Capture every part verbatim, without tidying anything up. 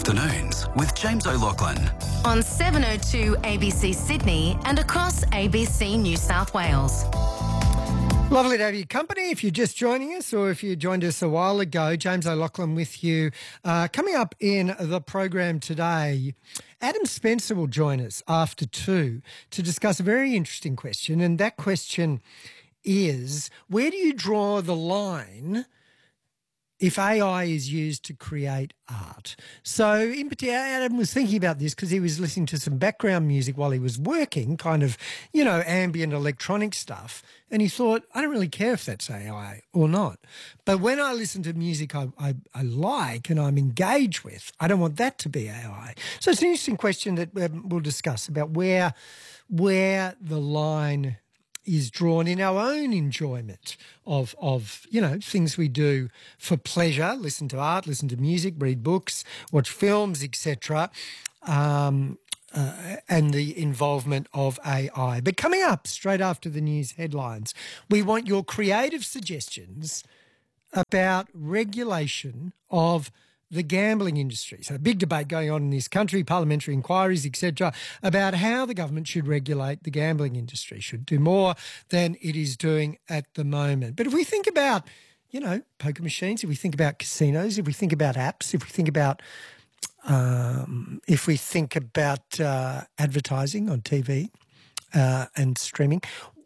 Afternoons with James O'Loughlin. On seven oh two A B C Sydney and across A B C New South Wales. Lovely to have your company. If you're just joining us or if you joined us a while ago, James O'Loughlin with you. Uh, coming up in the program today, Adam Spencer will join us after two to discuss a very interesting question, and that question is, where do you draw the line if A I is used to create art? So in particular, Adam was thinking about this because he was listening to some background music while he was working, kind of, you know, ambient electronic stuff. And he thought, I don't really care if that's A I or not. But when I listen to music I, I, I like and I'm engaged with, I don't want that to be A I. So it's an interesting question that um, we'll discuss about where, where the line is drawn in our own enjoyment of, of, you know, things we do for pleasure, listen to art, listen to music, read books, watch films, et cetera, um, uh, and the involvement of A I. But coming up straight after the news headlines, we want your creative suggestions about regulation of the gambling industry. So a big debate going on in this country, parliamentary inquiries, et cetera, about how the government should regulate the gambling industry, should do more than it is doing at the moment. But if we think about, you know, poker machines, if we think about casinos, if we think about apps, if we think about um, if we think about uh, advertising on T V uh, and streaming,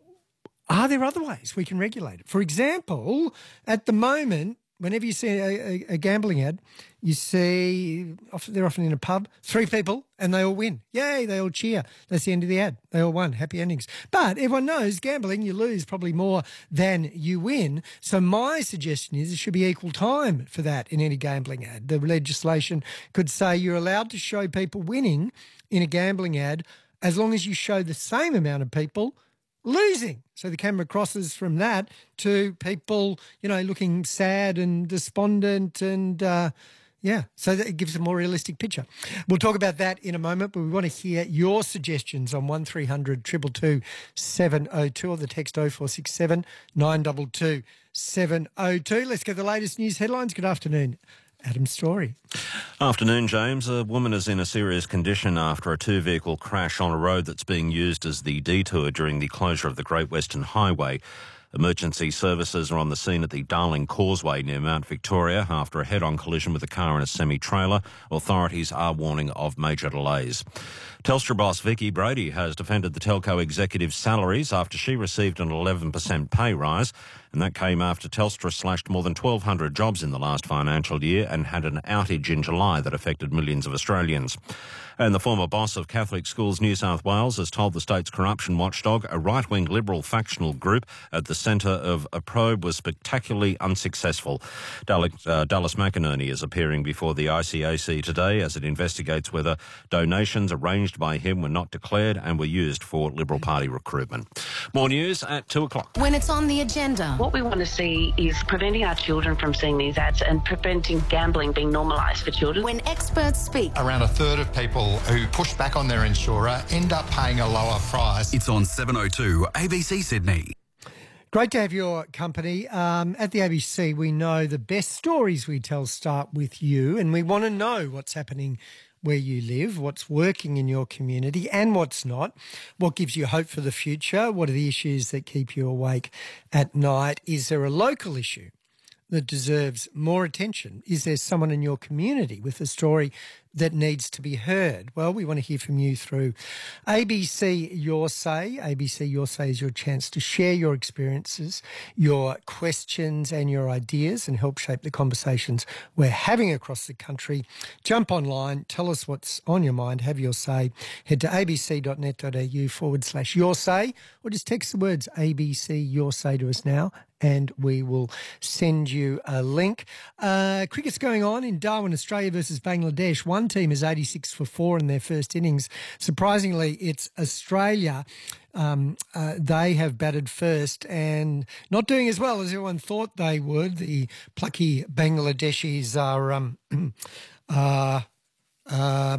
are there other ways we can regulate it? For example, at the moment, whenever you see a, a, a gambling ad, you see, often, they're often in a pub, three people, and they all win. Yay, they all cheer. That's the end of the ad. They all won. Happy endings. But everyone knows gambling, you lose probably more than you win. So my suggestion is there should be equal time for that in any gambling ad. The legislation could say you're allowed to show people winning in a gambling ad as long as you show the same amount of people losing. So the camera crosses from that to people, you know, looking sad and despondent and, uh, yeah, so that it gives a more realistic picture. We'll talk about that in a moment, but we want to hear your suggestions on one three hundred two two two seven oh two or the text oh four six seven nine two two seven oh two. Let's get the latest news headlines. Good afternoon. Adam's story. Afternoon, James. A woman is in a serious condition after a two-vehicle crash on a road that's being used as the detour during the closure of the Great Western Highway. Emergency services are on the scene at the Darling Causeway near Mount Victoria after a head-on collision with a car and a semi-trailer. Authorities are warning of major delays. Telstra boss Vicky Brady has defended the telco executive's salaries after she received an eleven percent pay rise, and that came after Telstra slashed more than twelve hundred jobs in the last financial year and had an outage in July that affected millions of Australians. And the former boss of Catholic Schools New South Wales has told the state's corruption watchdog a right-wing Liberal factional group at the centre of a probe was spectacularly unsuccessful. Dallas, uh, Dallas McInerney is appearing before the I C A C today as it investigates whether donations arranged by him were not declared and were used for Liberal Party recruitment. More news at two o'clock. When it's on the agenda. What we want to see is preventing our children from seeing these ads and preventing gambling being normalised for children. When experts speak. Around a third of people who push back on their insurer end up paying a lower price. It's on seven oh two A B C Sydney. Great to have your company. Um, at the A B C, we know the best stories we tell start with you, and we want to know what's happening where you live, what's working in your community and what's not, what gives you hope for the future, what are the issues that keep you awake at night. Is there a local issue that deserves more attention? Is there someone in your community with a story that needs to be heard? Well, we want to hear from you through A B C Your Say. A B C Your Say is your chance to share your experiences, your questions and your ideas and help shape the conversations we're having across the country. Jump online, tell us what's on your mind, have your say. Head to abc.net.au forward slash your say or just text the words A B C Your Say to us now and we will send you a link. Uh, cricket's going on in Darwin, Australia versus Bangladesh. One team is eighty-six for four in their first innings. Surprisingly, it's Australia. Um, uh, they have batted first and not doing as well as everyone thought they would. The plucky Bangladeshis are um, uh, um,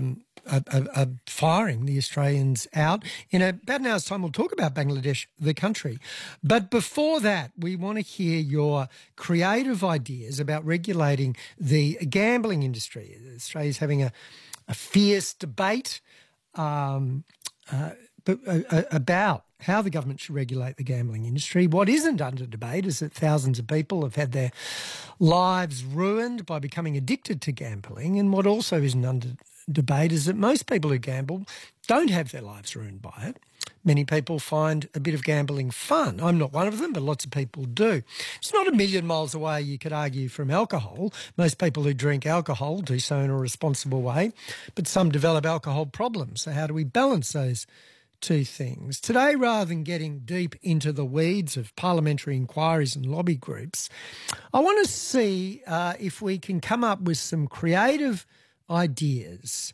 are, are, are firing the Australians out. In about an hour's time, we'll talk about Bangladesh, the country. But before that, we want to hear your creative ideas about regulating the gambling industry. Australia's having a, a fierce debate um, uh, uh, about how the government should regulate the gambling industry. What isn't under debate is that thousands of people have had their lives ruined by becoming addicted to gambling. And what also isn't under debate is that most people who gamble don't have their lives ruined by it. Many people find a bit of gambling fun. I'm not one of them, but lots of people do. It's not a million miles away, you could argue, from alcohol. Most people who drink alcohol do so in a responsible way, but some develop alcohol problems. So how do we balance those two things? Today, rather than getting deep into the weeds of parliamentary inquiries and lobby groups, I want to see uh, if we can come up with some creative ideas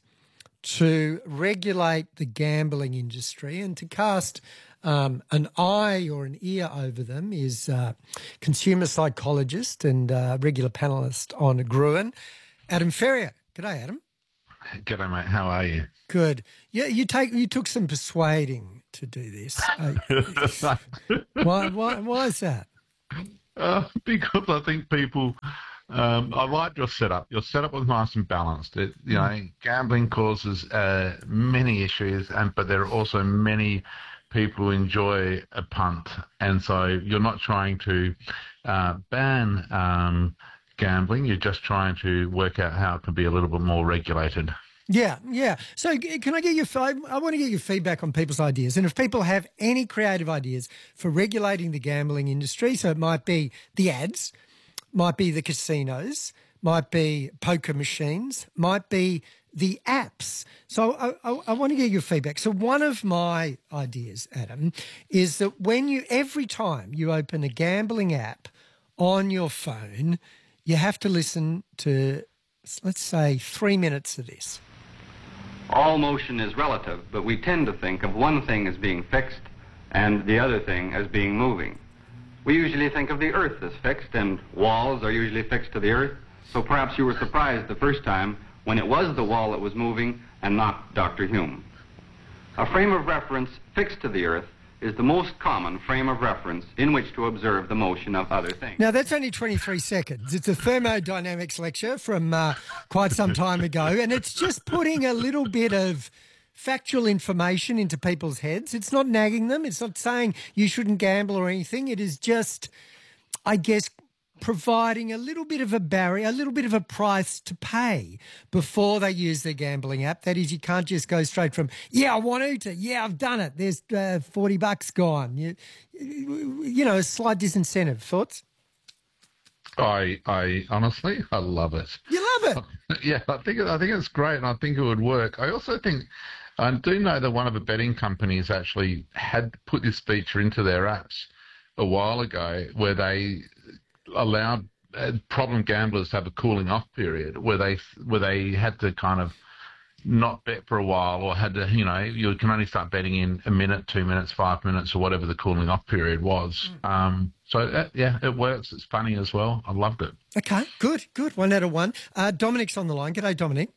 to regulate the gambling industry and to cast um, an eye or an ear over them is uh, consumer psychologist and uh, regular panellist on Gruen, Adam Ferrier. G'day, Adam. G'day, mate. How are you? Good. Yeah, you take you took some persuading to do this. Uh, why, why? Why is that? Uh, because I think people. Um, I like your setup. Your setup was nice and balanced. It, you know, gambling causes uh, many issues, and but there are also many people who enjoy a punt, and so you're not trying to uh, ban um, gambling. You're just trying to work out how it can be a little bit more regulated. Yeah, yeah. So can I get your I want to get your feedback on people's ideas, and if people have any creative ideas for regulating the gambling industry, so it might be the ads, might be the casinos, might be poker machines, might be the apps. So I, I, I want to get your feedback. So one of my ideas, Adam, is that when you every time you open a gambling app on your phone, you have to listen to, let's say, three minutes of this. All motion is relative, but we tend to think of one thing as being fixed and the other thing as being moving. We usually think of the earth as fixed, and walls are usually fixed to the earth, so perhaps you were surprised the first time when it was the wall that was moving and not Doctor Hume. A frame of reference fixed to the earth is the most common frame of reference in which to observe the motion of other things. Now, that's only twenty-three seconds. It's a thermodynamics lecture from uh, quite some time ago, and it's just putting a little bit of factual information into people's heads. It's not nagging them. It's not saying you shouldn't gamble or anything. It is just, I guess, providing a little bit of a barrier, a little bit of a price to pay before they use their gambling app. That is, you can't just go straight from, yeah, I want to, yeah, I've done it. There's uh, forty bucks gone. You, you know, a slight disincentive. Thoughts? I, I honestly, I love it. You love it? Yeah, I think I think it's great, and I think it would work. I also think, I do know that one of the betting companies actually had put this feature into their apps a while ago, where they allowed uh, problem gamblers to have a cooling off period, where they where they had to kind of not bet for a while, or had to, you know, you can only start betting in a minute, two minutes, five minutes, or whatever the cooling off period was. Mm. Um, so, that, yeah, it works. It's funny as well. I loved it. Okay, good, good. One out of one. Uh, Dominic's on the line. G'day, Dominic.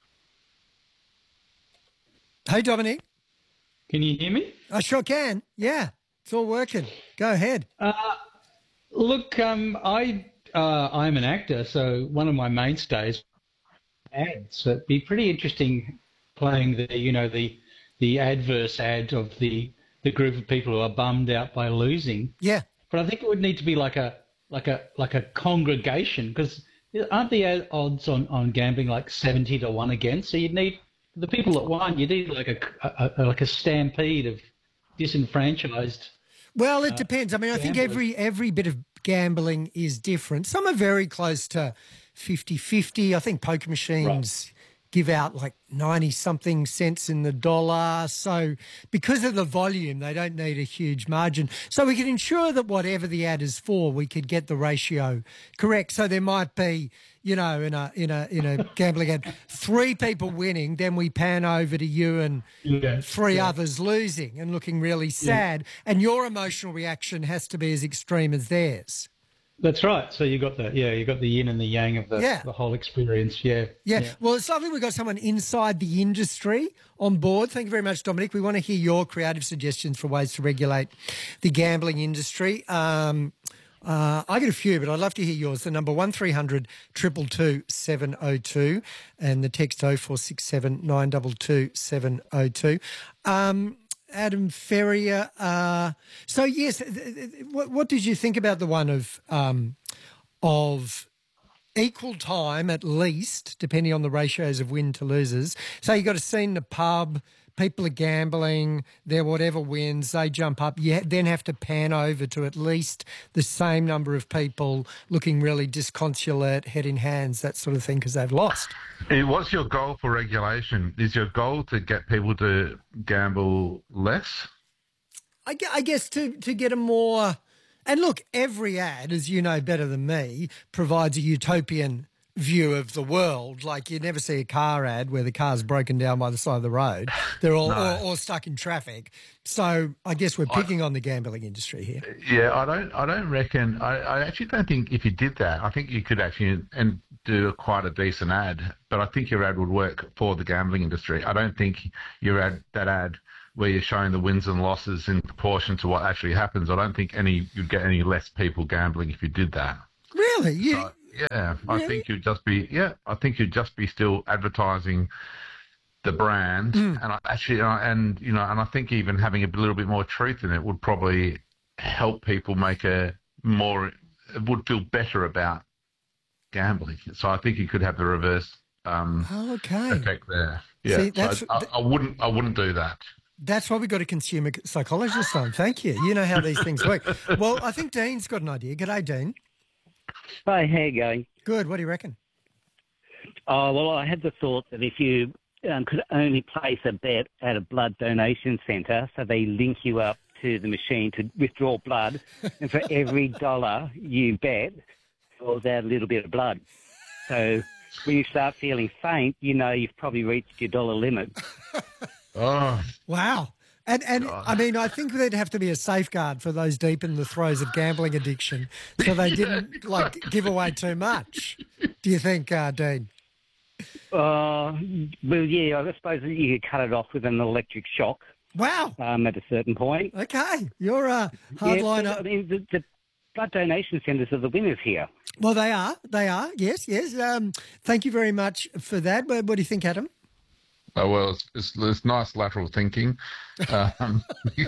Hey, Dominic. Can you hear me? I sure can. Yeah, it's all working. Go ahead. Uh, look, um, I, uh, I'm an actor, so one of my mainstays ads. So it'd be pretty interesting playing the, you know, the the adverse ad of the the group of people who are bummed out by losing. Yeah. But I think it would need to be like a like a like a congregation, because aren't the odds on, on gambling like seventy to one against? So you'd need the people that won. You need like a, a, a like a stampede of disenfranchised. Well, it uh, depends. I mean, I gamblers. think every every bit of gambling is different. Some are very close to fifty-fifty. I think poker machines right. give out like ninety-something cents in the dollar. So because of the volume, they don't need a huge margin. So we can ensure that whatever the ad is for, we could get the ratio correct. So there might be, you know, in a in a in a gambling ad, three people winning, then we pan over to you and yeah, three yeah. others losing and looking really sad. Yeah. And your emotional reaction has to be as extreme as theirs. That's right. So you got the yeah, you got the yin and the yang of the, Yeah. the whole experience. Yeah. Yeah. Well, it's lovely we've got someone inside the industry on board. Thank you very much, Dominic. We want to hear your creative suggestions for ways to regulate the gambling industry. Um, uh, I get a few, but I'd love to hear yours. The number one three hundred two two two seven oh two and the text oh four six seven nine two two seven oh two. Um, Adam Ferrier. Uh, so yes, th- th- what, what did you think about the one of um, of equal time at least, depending on the ratios of win to losers? So you got a scene in the pub, people are gambling, their whatever wins, they jump up. You then have to pan over to at least the same number of people looking really disconsolate, head in hands, that sort of thing, because they've lost. Eh, What's your goal for regulation? Is your goal to get people to gamble less? I, gue- I guess to, to get a more... And look, every ad, as you know better than me, provides a utopian view of the world. Like you never see a car ad where the car's broken down by the side of the road. They're all No. or, or stuck in traffic. So I guess we're picking on the gambling industry here. Yeah, I don't. I don't reckon. I, I actually don't think if you did that, I think you could actually and do quite a decent ad. But I think your ad would work for the gambling industry. I don't think your ad that ad where you're showing the wins and losses in proportion to what actually happens. I don't think any you'd get any less people gambling if you did that. Really? You, So, yeah, I Really? think you'd just be. Yeah, I think you'd just be still advertising the brand, Mm. and I actually, uh, and you know, and I think even having a little bit more truth in it would probably help people make a more, would feel better about gambling. So I think you could have the reverse um, Oh, okay. effect there. Yeah, See, so that's- I, I wouldn't, I wouldn't do that. That's why we got a consumer psychologist on. Thank you. You know how these things work. Well, I think Dean's got an idea. G'day, Dean. Hi, how you going? Good. What do you reckon? Oh, well, I had the thought that if you um, could only place a bet at a blood donation centre, so they link you up to the machine to withdraw blood, and for every dollar you bet, falls out a little bit of blood. So when you start feeling faint, you know you've probably reached your dollar limit. Oh, Wow. And, and I mean, I think there'd have to be a safeguard for those deep in the throes of gambling addiction so they didn't, like, give away too much. Do you think, uh, Dean? Uh, well, yeah, I suppose you could cut it off with an electric shock Wow. um, at a certain point. Okay. You're a Yeah, hardliner. but, I mean, the, the blood donation centres are the winners here. Well, they are. They are. Yes, yes. Um, thank you very much for that. What, what do you think, Adam? oh well, it's, it's, it's nice lateral thinking. Um,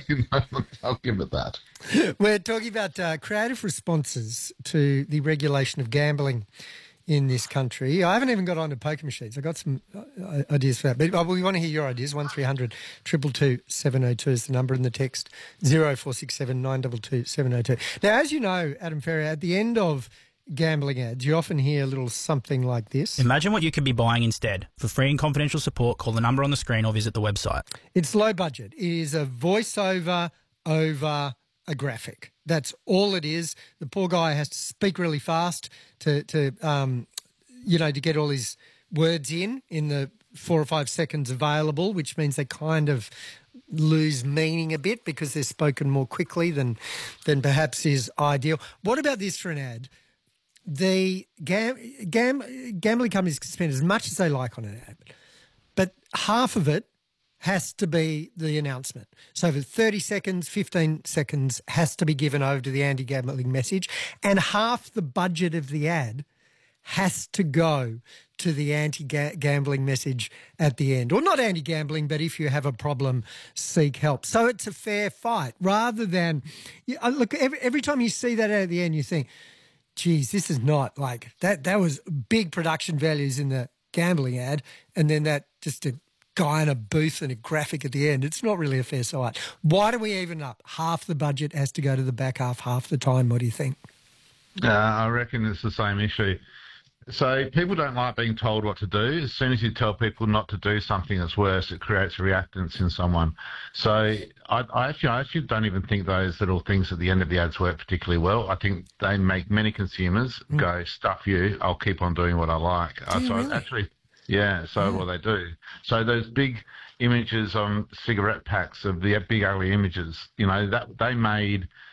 I'll give it that. We're talking about uh, creative responses to the regulation of gambling in this country. I haven't even got on to poker machines. I've got some uh, ideas for that. But uh, we want to hear your ideas. one three hundred two two two seven oh two is the number in the text. zero four six seven nine two two seven oh two. Now, as you know, Adam Ferrier, at the end of gambling ads, you often hear a little something like this. Imagine what you could be buying instead. For free and confidential support, call the number on the screen or visit the website. It's low budget. It is a voiceover over a graphic. That's all it is. The poor guy has to speak really fast to, to um, you know, to get all his words in in the four or five seconds available, which means they kind of lose meaning a bit because they're spoken more quickly than than perhaps is ideal. What about this for an ad? The gam, gam, gambling companies can spend as much as they like on an ad, but half of it has to be the announcement. So for thirty seconds, fifteen seconds has to be given over to the anti-gambling message, and half the budget of the ad has to go to the anti-gambling message at the end. Or not anti-gambling, but if you have a problem, seek help. So it's a fair fight rather than... You, uh, look, every, every time you see that at the end, you think, geez, this is not like... That, that was big production values in the gambling ad, and then that just a guy in a booth and a graphic at the end. It's not really a fair fight. Why do we even up? Half the budget has to go to the back half, half the time. What do you think? Uh, I reckon it's the same issue. So people don't like being told what to do. As soon as you tell people not to do something that's worse, it creates reactance in someone. So I, I, actually, I actually don't even think those little things at the end of the ads work particularly well. I think they make many consumers mm. go, stuff you, I'll keep on doing what I like. Do Uh, you so really? actually, yeah, so Yeah. well they do. So those big images on cigarette packs of the big ugly images, you know, that they made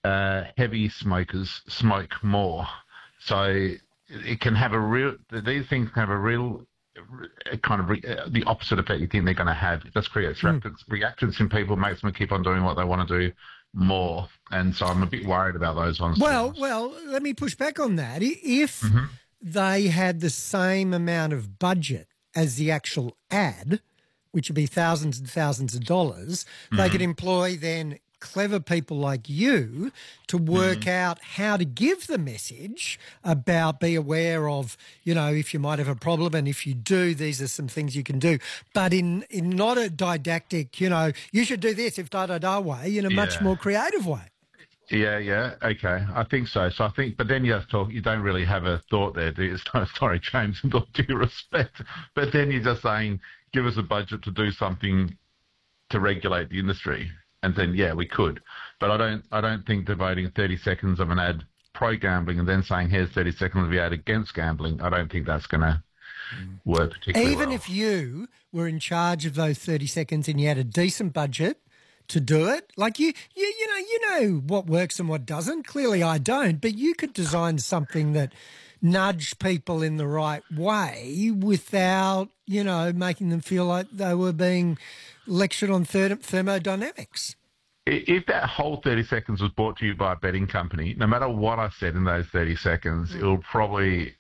uh, heavy smokers smoke more. So it can have a real, these things can have a real kind of re, the opposite effect you think they're going to have. It just creates mm. reactions in people, makes them keep on doing what they want to do more. And so I'm a bit worried about those ones. Well, well, let me push back on that. If mm-hmm. they had the same amount of budget as the actual ad, which would be thousands and thousands of dollars, mm-hmm. they could employ then clever people like you to work mm. out how to give the message about be aware of, you know, if you might have a problem, and if you do, these are some things you can do. But in, in not a didactic, you know, you should do this if da-da-da way, in a yeah. much more creative way. Yeah, yeah, okay, I think so. So I think, but then you have to talk, you don't really have a thought there, do you? Sorry, James, with all due respect. But then you're just saying, give us a budget to do something to regulate the industry. And then, yeah, we could. But I don't I don't think devoting thirty seconds of an ad pro-gambling and then saying, here's thirty seconds of the ad against gambling, I don't think that's going to work particularly Even well. if you were in charge of those thirty seconds and you had a decent budget to do it, like you, you, you know, you know what works and what doesn't. Clearly I don't, but you could design something that nudged people in the right way without, you know, making them feel like they were being lectured on therm- thermodynamics. If that whole thirty seconds was brought to you by a betting company, no matter what I said in those thirty seconds, mm. it will probably